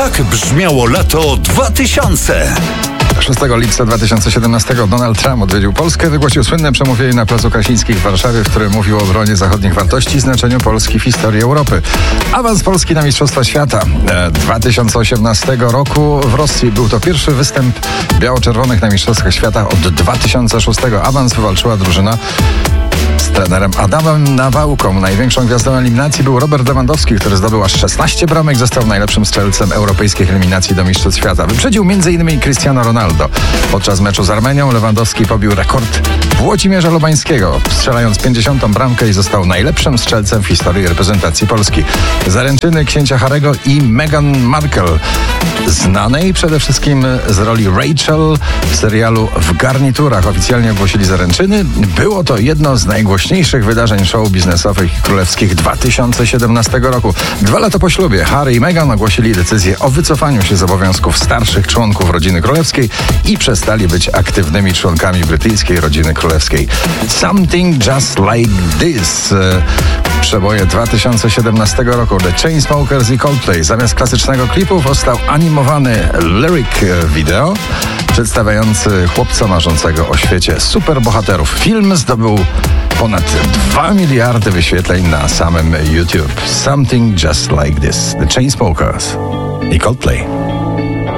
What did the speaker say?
Tak brzmiało lato 2000. 6 lipca 2017 Donald Trump odwiedził Polskę, wygłosił słynne przemówienie na Placu Krasińskich w Warszawie, w którym mówił o obronie zachodnich wartości i znaczeniu Polski w historii Europy. Awans Polski na Mistrzostwa Świata 2018 roku w Rosji. Był to pierwszy występ biało-czerwonych na Mistrzostwach Świata od 2006. Awans wywalczyła drużyna z trenerem Adamem Nawałką. Największą gwiazdą eliminacji był Robert Lewandowski, który zdobył aż 16 bramek, został najlepszym strzelcem europejskich eliminacji do Mistrzostw Świata. Wyprzedził m.in. Cristiano Ronaldo. Podczas meczu z Armenią Lewandowski pobił rekord Włodzimierza Lubańskiego, strzelając 50. bramkę i został najlepszym strzelcem w historii reprezentacji Polski. Zaręczyny księcia Harry'ego i Meghan Markle, znanej przede wszystkim z roli Rachel w serialu W garniturach, oficjalnie ogłosili zaręczyny. Było to jedno z najgłośniejszych wydarzeń show biznesowych i królewskich 2017 roku. 2 lata po ślubie Harry i Meghan ogłosili decyzję o wycofaniu się z obowiązków starszych członków rodziny królewskiej i przestali być aktywnymi członkami brytyjskiej rodziny królewskiej. Something Just Like This. Przeboje 2017 roku. The Chainsmokers i Coldplay. Zamiast klasycznego klipu powstał animowany lyric video przedstawiający chłopca marzącego o świecie superbohaterów. Film zdobył ponad 2 miliardy wyświetleń na samym YouTube. Something Just Like This. The Chainsmokers i Coldplay.